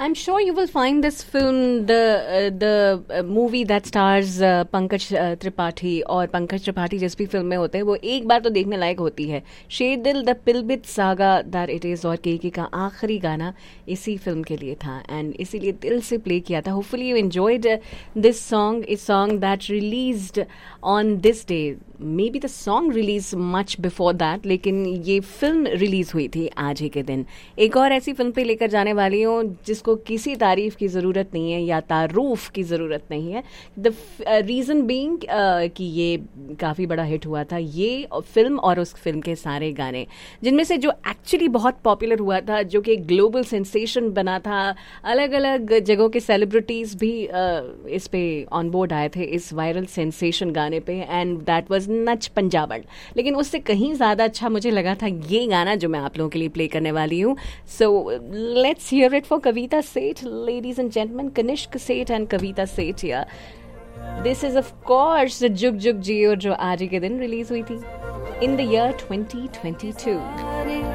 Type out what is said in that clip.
I'm sure you will find this film, the movie that stars Pankaj Tripathi, और पंकज त्रिपाठी जिस भी film में होते हैं वो एक बार तो देखने लायक होती है. शेरदिल the पिलबिट saga that it is, और केके का आखिरी गाना इसी फिल्म के लिए था एंड इसीलिए दिल से प्ले किया था. Hopefully you enjoyed this song, a song that released on this day. May be the song release much before that, लेकिन ये फिल्म रिलीज हुई थी आज ही के दिन. एक और ऐसी फिल्म पे लेकर जाने वाली हूँ जिसको किसी तारीफ की ज़रूरत नहीं है या तारूफ की ज़रूरत नहीं है. द रीज़न बीइंग कि ये काफ़ी बड़ा हिट हुआ था, ये फिल्म और उस फिल्म के सारे गाने, जिनमें से जो एक्चुअली बहुत पॉपुलर हुआ था, जो कि ग्लोबल सेंसेशन बना था. अलग अलग जगहों के सेलिब्रिटीज़ भी इस पे ऑन बोर्ड आए थे इस वायरल सेंसेशन गाने पे, एंड दैट वाज नच पंजाबन. लेकिन उससे कहीं ज़्यादा अच्छा मुझे लगा था ये गाना जो मैं आप लोगों के लिए प्ले करने वाली हूँ. So let's hear it for Kavita Seth, ladies and gentlemen, Kanishk Seth and Kavita Seth here. This is of course the Jug Jug Jio जो आज ही के दिन रिलीज हुई थी in the year 2022.